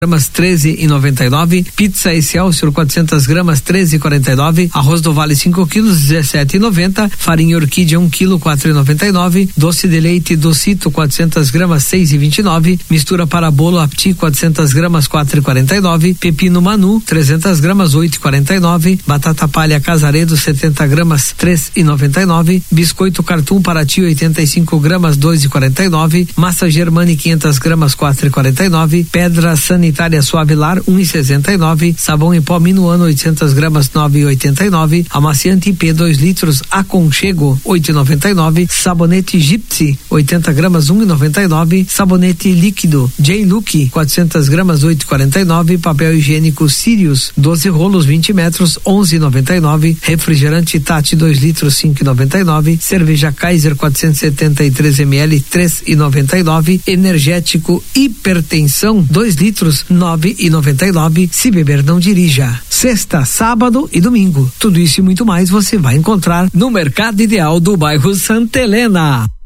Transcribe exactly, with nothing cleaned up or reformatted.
gramas treze e noventa e nove, pizza Excelsior quatrocentas gramas treze e quarenta e nove, arroz do Vale cinco quilos dezessete e noventa, farinha Orquídea um quilo quatro e noventa e nove, doce de leite Docito quatrocentas gramas seis e vinte e nove, mistura para bolo Apti quatrocentas gramas quatro e quarenta e nove, pepino Manu trezentas gramas oito e quarenta e nove, batata palha Casaredo setenta gramas três e noventa e nove, biscoito Cartum Paraty oitenta e cinco gramas dois e quarenta e nove, massa Germani quinhentas gramas quatro e quarenta e nove, pedra sanitária Suavilar um e sessenta e nove, sabão em pó Minuano oitocentas gramas nove e oitenta e nove, amaciante I P dois litros Aconchego oito e noventa e nove, sabonete Gypsy oitenta gramas um e noventa e nove, sabonete líquido J-Look quatrocentas gramas oito e quarenta e nove, papel higiênico Sirius doze rolos vinte metros onze e noventa e nove, refrigerante Tati dois litros cinco e noventa e nove, cerveja Kaiser quatrocentos e setenta e três mililitros três e noventa e nove, energético Hipertensão dois litros nove e noventa e nove. Se beber, não dirija. Sexta, sábado e domingo. Tudo isso e muito mais você vai encontrar no Mercado Ideal do bairro Santa Helena.